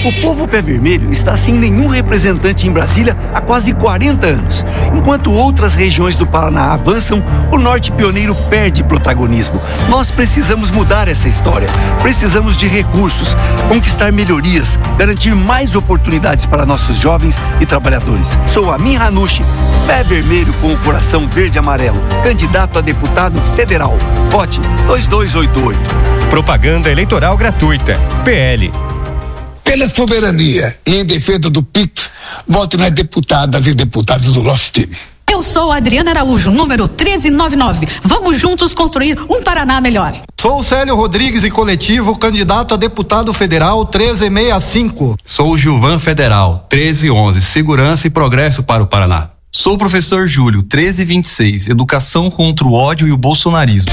O povo pé vermelho está sem nenhum representante em Brasília há quase 40 anos. Enquanto outras regiões do Paraná avançam, o norte pioneiro perde protagonismo. Nós precisamos mudar essa história. Precisamos de recursos, conquistar melhorias, garantir mais oportunidades para nossos jovens e trabalhadores. Sou Amin Hanushi, pé vermelho com o coração verde e amarelo, candidato a deputado federal. Vote 2288. Propaganda eleitoral gratuita. PL. Pela soberania e em defesa do PIC, vote nas deputadas e deputados do nosso time. Eu sou Adriana Araújo, número 1399. Vamos juntos construir um Paraná melhor. Sou Célio Rodrigues e coletivo, candidato a deputado federal 1365. Sou Gilvan Federal, 1311, segurança e progresso para o Paraná. Sou o professor Júlio, 1326, educação contra o ódio e o bolsonarismo.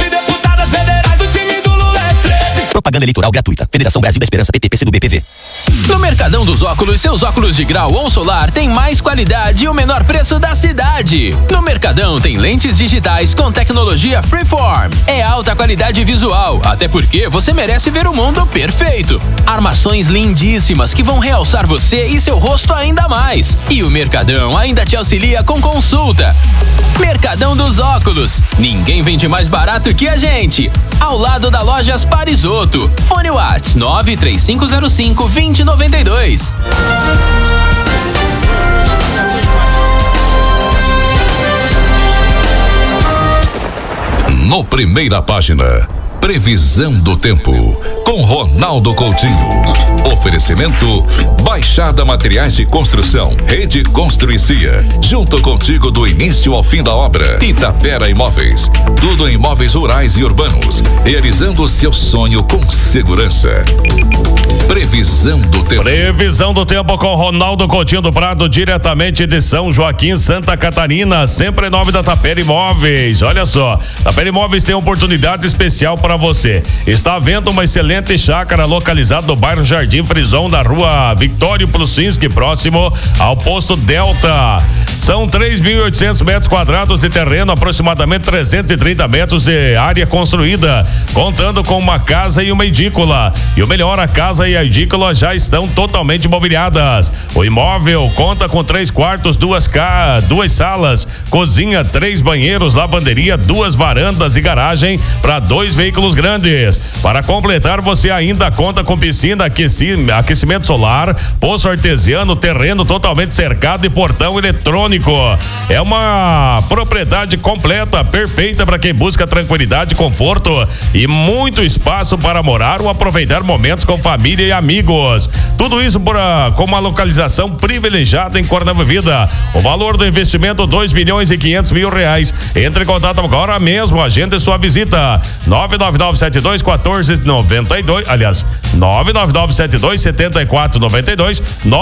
Propaganda eleitoral gratuita. Federação Brasil da Esperança, PT, PCdoB, PV. No Mercadão dos Óculos, seus óculos de grau ou solar têm mais qualidade e o menor preço da cidade. No Mercadão tem lentes digitais com tecnologia Freeform. É alta qualidade visual, até porque você merece ver o mundo perfeito. Armações lindíssimas que vão realçar você e seu rosto ainda mais. E o Mercadão ainda te auxilia com consulta. Mercadão dos Óculos. Ninguém vende mais barato que a gente. Ao lado da Lojas Parisotto. Fone Whats 93505-2092. No Primeira Página, previsão do tempo com Ronaldo Coutinho. Oferecimento Baixada Materiais de Construção, Rede Construicia, junto contigo do início ao fim da obra. Itapera Imóveis, tudo em imóveis rurais e urbanos, realizando o seu sonho com segurança. Previsão do tempo. Previsão do tempo com Ronaldo Coutinho do Prado, diretamente de São Joaquim, Santa Catarina, sempre em nome da Tapera Imóveis. Olha só, Tapera Imóveis tem uma oportunidade especial para você. Está havendo uma excelente chácara localizada no bairro Jardim Frison, na rua Victório Plucinski, próximo ao posto Delta. São 3.800 metros quadrados de terreno, aproximadamente 330 metros de área construída, contando com uma casa e uma edícula. E o melhor, a casa e a edícula já estão totalmente mobiliadas. O imóvel conta com 3 quartos, 2 salas, cozinha, 3 banheiros, lavanderia, 2 varandas e garagem para 2 veículos grandes. Para completar, você ainda conta com piscina, aquecimento solar, poço artesiano, terreno totalmente cercado e portão eletrônico. É uma propriedade completa, perfeita para quem busca tranquilidade, conforto e muito espaço para morar ou aproveitar momentos com família e amigos. Tudo isso com uma localização privilegiada em Cornava Vida. O valor do investimento R$2.500.000. Entre em contato agora mesmo, agende sua visita. 99972-1492, aliás, 99972-7492,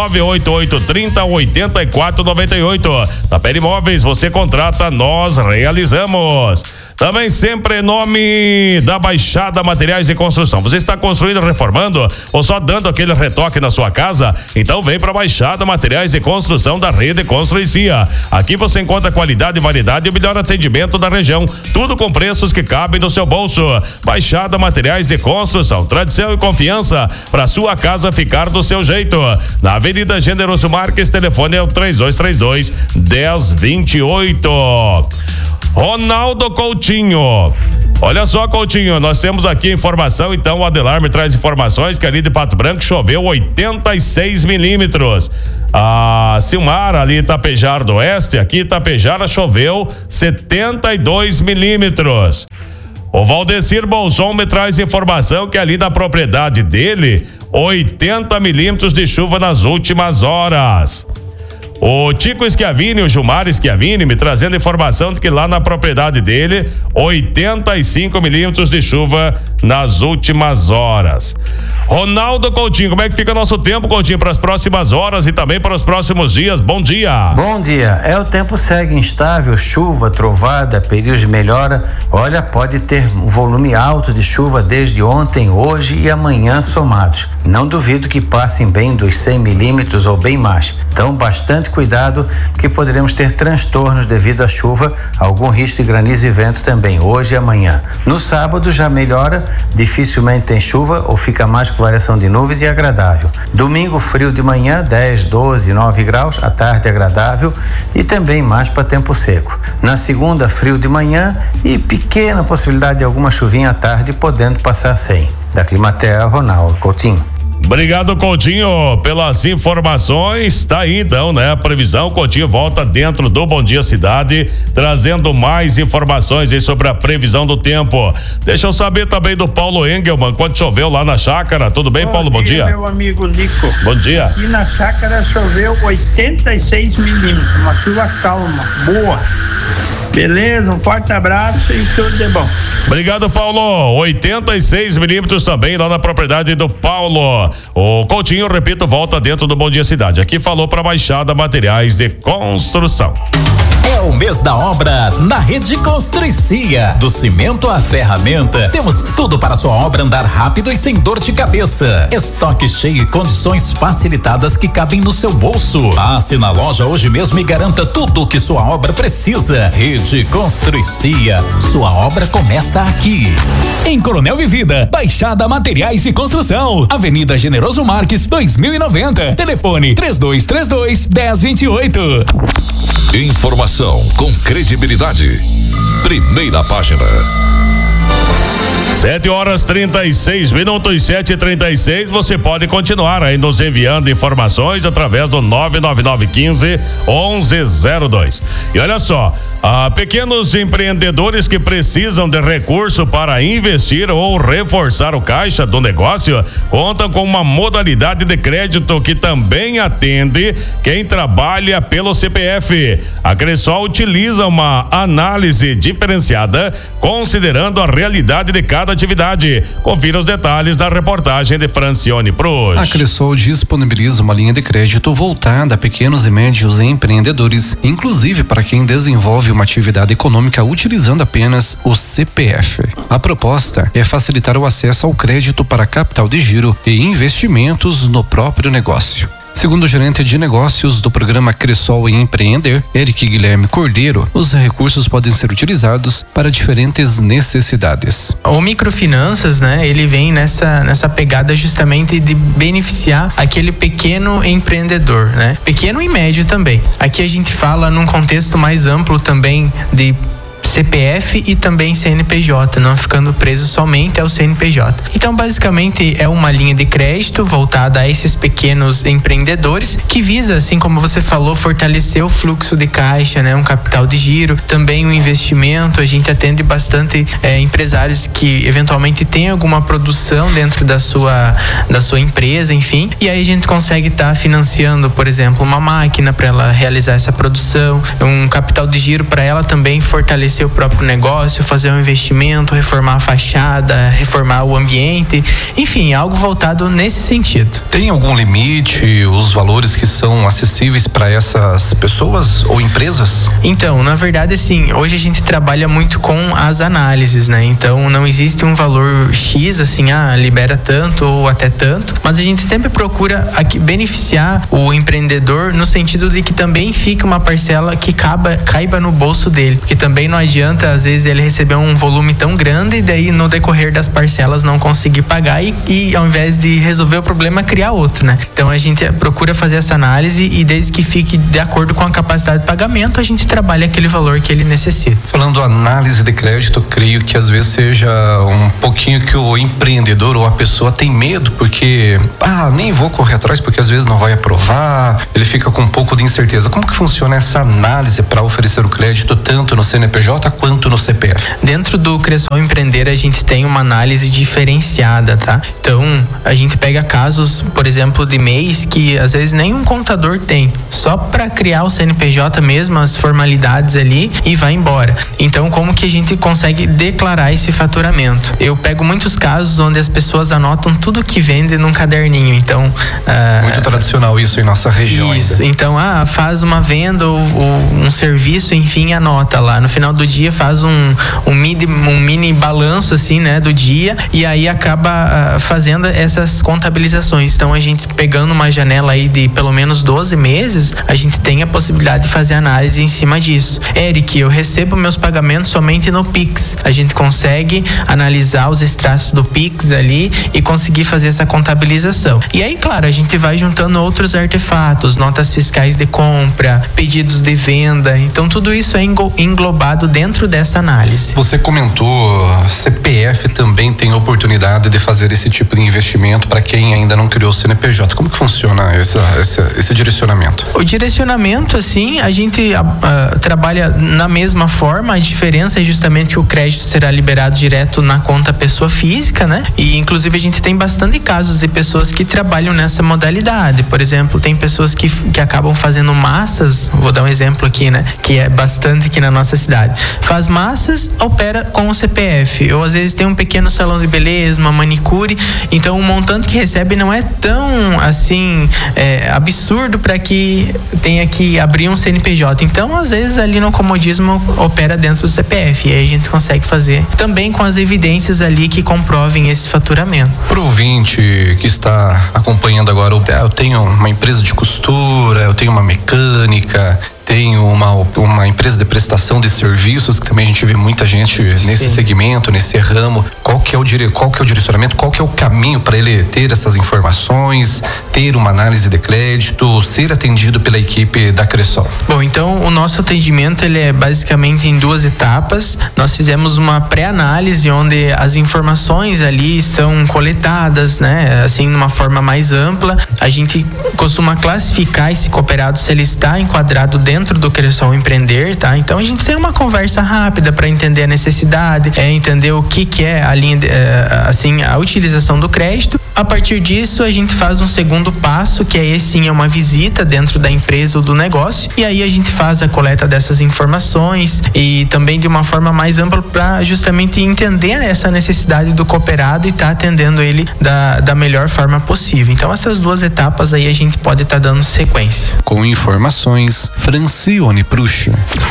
98830-8498. Tapera Imóveis, você contrata, nós realizamos. Também sempre em nome da Baixada Materiais de Construção. Você está construindo, reformando ou só dando aquele retoque na sua casa? Então vem para Baixada Materiais de Construção da Rede Construicia. Aqui você encontra qualidade e variedade e o melhor atendimento da região. Tudo com preços que cabem no seu bolso. Baixada Materiais de Construção. Tradição e confiança para sua casa ficar do seu jeito. Na Avenida Generoso Marques, telefone é o 3232-1028. Ronaldo Coutinho. Olha só, Coutinho, nós temos aqui informação, então o Adelar me traz informações que ali de Pato Branco choveu 86 milímetros. A Silmar, ali Itapejar do Oeste, aqui Itapejara choveu 72 milímetros. O Valdecir Bolson me traz informação que ali da propriedade dele, 80 milímetros de chuva nas últimas horas. O Tico Schiavini, o Gilmar Schiavini, me trazendo informação de que lá na propriedade dele, 85 milímetros de chuva nas últimas horas. Ronaldo Coutinho, como é que fica nosso tempo, Coutinho, para as próximas horas e também para os próximos dias? Bom dia. Bom dia. O tempo segue instável, chuva, trovada, períodos de melhora. Olha, pode ter um volume alto de chuva desde ontem, hoje e amanhã somados. Não duvido que passem bem dos 100 milímetros ou bem mais. Então, bastante cuidado, que poderemos ter transtornos devido à chuva, algum risco de granizo e vento também, hoje e amanhã. No sábado já melhora, dificilmente tem chuva ou fica mais com variação de nuvens e agradável. Domingo, frio de manhã, 10, 12, 9 graus, à tarde agradável e também mais para tempo seco. Na segunda, frio de manhã e pequena possibilidade de alguma chuvinha à tarde, podendo passar sem. Da Climaterra, Ronaldo Coutinho. Obrigado, Coutinho, pelas informações. Tá aí então, né? A previsão, Coutinho volta dentro do Bom Dia Cidade, trazendo mais informações aí sobre a previsão do tempo. Deixa eu saber também do Paulo Engelman, quando choveu lá na chácara. Tudo bem, Paulo? Bom dia. Meu amigo Nico. Bom dia. Aqui na chácara choveu 86 milímetros, uma chuva calma, boa. Beleza, um forte abraço e tudo de bom. Obrigado, Paulo. 86 milímetros também lá na propriedade do Paulo. O Coutinho, repito, volta dentro do Bom Dia Cidade. Aqui falou para Baixada Materiais de Construção. É o mês da obra na Rede Construcia. Do cimento à ferramenta, temos tudo para sua obra andar rápido e sem dor de cabeça. Estoque cheio e condições facilitadas que cabem no seu bolso. Passe na loja hoje mesmo e garanta tudo o que sua obra precisa. Rede Construcia. Sua obra começa aqui. Em Coronel Vivida, Baixada Materiais de Construção. Avenida Generoso Marques, 2090. Telefone 3232-1028. Informação com credibilidade. Primeira página. 7h36, 7h36. Você pode continuar aí nos enviando informações através do 99915-1102. E olha só, pequenos empreendedores que precisam de recurso para investir ou reforçar o caixa do negócio contam com uma modalidade de crédito que também atende quem trabalha pelo CPF. A Cressol utiliza uma análise diferenciada considerando a realidade de cada atividade. Confira os detalhes da reportagem de Francione Prus. A Cressol disponibiliza uma linha de crédito voltada a pequenos e médios empreendedores, inclusive para quem desenvolve uma atividade econômica utilizando apenas o CPF. A proposta é facilitar o acesso ao crédito para capital de giro e investimentos no próprio negócio. Segundo o gerente de negócios do programa Cressol em Empreender, Eric Guilherme Cordeiro, os recursos podem ser utilizados para diferentes necessidades. O microfinanças, né, ele vem nessa pegada justamente de beneficiar aquele pequeno empreendedor, né? Pequeno e médio também. Aqui a gente fala num contexto mais amplo também de CPF e também CNPJ, não ficando preso somente ao CNPJ. Então, basicamente, é uma linha de crédito voltada a esses pequenos empreendedores que visa, assim como você falou, fortalecer o fluxo de caixa, né? Um capital de giro, também um investimento. A gente atende bastante empresários que eventualmente têm alguma produção dentro da sua empresa, enfim, e aí a gente consegue estar financiando, por exemplo, uma máquina para ela realizar essa produção, um capital de giro para ela também fortalecer o próprio negócio, fazer um investimento, reformar a fachada, reformar o ambiente, enfim, algo voltado nesse sentido. Tem algum limite, os valores que são acessíveis para essas pessoas ou empresas? Então, na verdade, sim, hoje a gente trabalha muito com as análises, né? Então, não existe um valor X, assim, libera tanto ou até tanto, mas a gente sempre procura beneficiar o empreendedor no sentido de que também fique uma parcela que caiba no bolso dele, porque também não adianta, às vezes, ele receber um volume tão grande e daí no decorrer das parcelas não conseguir pagar e ao invés de resolver o problema, criar outro, né? Então a gente procura fazer essa análise e desde que fique de acordo com a capacidade de pagamento, a gente trabalha aquele valor que ele necessita. Falando análise de crédito, creio que às vezes seja um pouquinho que o empreendedor ou a pessoa tem medo, porque nem vou correr atrás porque às vezes não vai aprovar, ele fica com um pouco de incerteza. Como que funciona essa análise para oferecer o crédito tanto no CNPJ quanto no CPF? Dentro do Cressol Empreender a gente tem uma análise diferenciada, tá? Então a gente pega casos, por exemplo, de mês que às vezes nenhum contador tem, só para criar o CNPJ mesmo, as formalidades ali e vai embora. Então como que a gente consegue declarar esse faturamento? Eu pego muitos casos onde as pessoas anotam tudo que vende num caderninho, então muito tradicional isso em nossa região. Isso, ainda. Então faz uma venda ou um serviço, enfim, anota lá, no final do dia faz um mini balanço assim, né, do dia, e aí acaba fazendo essas contabilizações. Então a gente pegando uma janela aí de pelo menos 12 meses, a gente tem a possibilidade de fazer análise em cima disso. Eric, eu recebo meus pagamentos somente no Pix. A gente consegue analisar os extratos do Pix ali e conseguir fazer essa contabilização. E aí, claro, a gente vai juntando outros artefatos, notas fiscais de compra, pedidos de venda. Então tudo isso é englobado dentro dessa análise. Você comentou, CPF também tem oportunidade de fazer esse tipo de investimento para quem ainda não criou o CNPJ. Como que funciona esse direcionamento? O direcionamento, assim, a gente trabalha na mesma forma. A diferença é justamente que o crédito será liberado direto na conta pessoa física, né? E inclusive a gente tem bastante casos de pessoas que trabalham nessa modalidade. Por exemplo, tem pessoas que acabam fazendo massas, vou dar um exemplo aqui, né? Que é bastante aqui na nossa cidade. Faz massas, opera com o CPF. Ou às vezes tem um pequeno salão de beleza, uma manicure. Então o montante que recebe não é tão assim absurdo para que tenha que abrir um CNPJ. Então às vezes ali no comodismo opera dentro do CPF. E aí a gente consegue fazer também com as evidências ali que comprovem esse faturamento. Pro ouvinte que está acompanhando agora, eu tenho uma empresa de costura, eu tenho uma mecânica, tenho uma empresa de prestação de serviços, que também a gente vê muita gente nesse segmento, nesse ramo. Qual que é o direcionamento, qual que é o caminho para ele ter essas informações, ter uma análise de crédito, ser atendido pela equipe da Cressol? Bom, então o nosso atendimento ele é basicamente em 2 etapas. Nós fizemos uma pré-análise onde as informações ali são coletadas, né, assim, de uma forma mais ampla. A gente costuma classificar esse cooperado se ele está enquadrado dentro do Cressol Empreender, tá? Então a gente tem uma conversa rápida para entender a necessidade, entender o que é a linha, a utilização do crédito. A partir disso, a gente faz um segundo passo, que é sim, é uma visita dentro da empresa ou do negócio, e aí a gente faz a coleta dessas informações e também de uma forma mais ampla para justamente entender essa necessidade do cooperado e estar atendendo ele da melhor forma possível. Então essas 2 etapas aí a gente pode estar dando sequência. Com informações, Francione Prucha.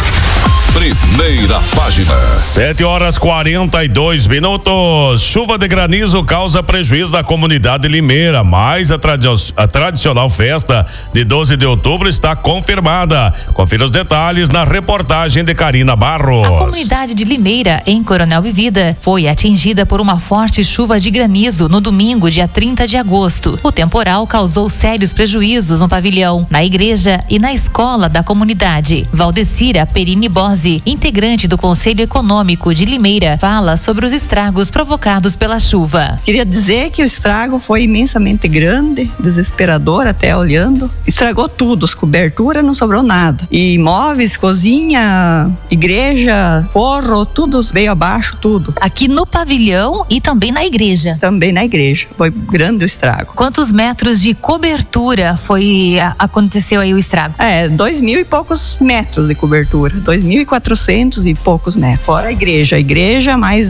Primeira página. 7h42. Chuva de granizo causa prejuízo na comunidade limeira, mas a tradicional festa de 12 de outubro está confirmada. Confira os detalhes na reportagem de Karina Barros. A comunidade de Limeira, em Coronel Vivida, foi atingida por uma forte chuva de granizo no domingo, dia 30 de agosto. O temporal causou sérios prejuízos no pavilhão, na igreja e na escola da comunidade. Valdecira Perini Bose, integrante do Conselho Econômico de Limeira, fala sobre os estragos provocados pela chuva. Queria dizer que o estrago foi imensamente grande, desesperador até olhando. Estragou tudo, as coberturas, não sobrou nada. E móveis, cozinha, igreja, forro, tudo veio abaixo, tudo. Aqui no pavilhão e também na igreja? Também na igreja, foi grande o estrago. Quantos metros de cobertura aconteceu aí o estrago? 2.000 e poucos metros de cobertura, 2.400 e poucos metros. Fora a igreja mais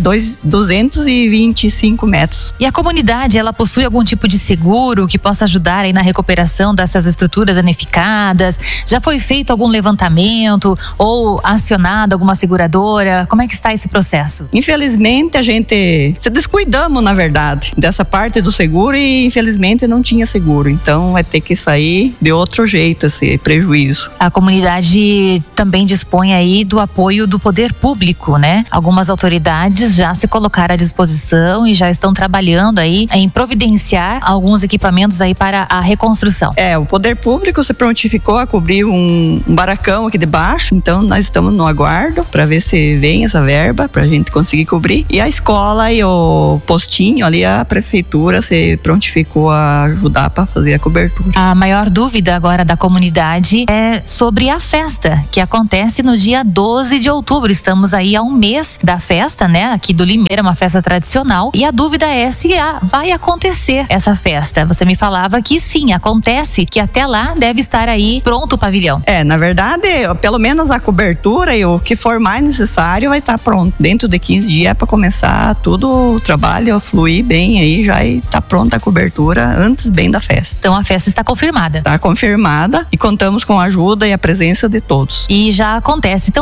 225 metros. E a comunidade, ela possui algum tipo de seguro que possa ajudar aí na recuperação dessas estruturas danificadas? Já foi feito algum levantamento ou acionado alguma seguradora? Como é que está esse processo? Infelizmente a gente se descuidamos, na verdade, dessa parte do seguro e infelizmente não tinha seguro. Então vai ter que sair de outro jeito esse prejuízo. A comunidade também dispõe aí do apoio do poder público, né? Algumas autoridades já se colocaram à disposição e já estão trabalhando aí em providenciar alguns equipamentos aí para a reconstrução. O poder público se prontificou a cobrir um barracão aqui debaixo, então nós estamos no aguardo para ver se vem essa verba pra gente conseguir cobrir. E a escola e o postinho ali, a prefeitura se prontificou a ajudar para fazer a cobertura. A maior dúvida agora da comunidade é sobre a festa que acontece no dia 12 de outubro. Estamos aí há um mês da festa, né? Aqui do Limeira, uma festa tradicional. E a dúvida é se vai acontecer essa festa. Você me falava que sim, acontece, que até lá deve estar aí pronto o pavilhão. Na verdade, pelo menos a cobertura e o que for mais necessário vai estar pronto. Dentro de 15 dias é para começar tudo o trabalho, fluir bem aí, já está pronta a cobertura antes bem da festa. Então a festa está confirmada. Está confirmada e contamos com a ajuda e a presença de todos. E já acontece também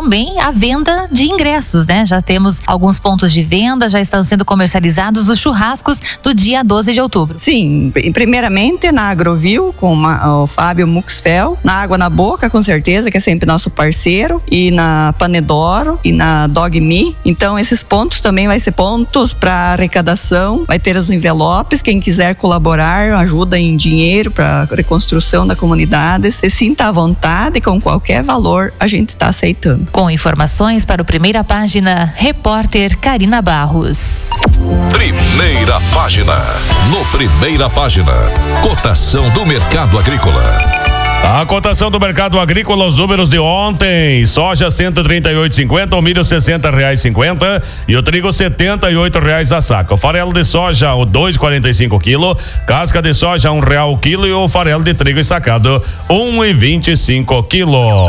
também a venda de ingressos, né? Já temos alguns pontos de venda, já estão sendo comercializados os churrascos do dia 12 de outubro. Sim, primeiramente na Agrovil, com o Fábio Muxfel, na Água na Boca, com certeza, que é sempre nosso parceiro, e na Panedoro e na Dog Me. Então, esses pontos também vai ser pontos para arrecadação, vai ter os envelopes, quem quiser colaborar, ajuda em dinheiro para reconstrução da comunidade, se sinta à vontade, com qualquer valor a gente está aceitando. Com informações para o Primeira Página, repórter Karina Barros. Primeira Página. No Primeira Página, cotação do mercado agrícola. A cotação do mercado agrícola, os números de ontem: soja R$138,50, o milho R$60,50 e o trigo R$78 a saca. O farelo de soja, o 2,45 quilo, casca de soja R$1 o quilo e o farelo de trigo ensacado R$1,25 quilo.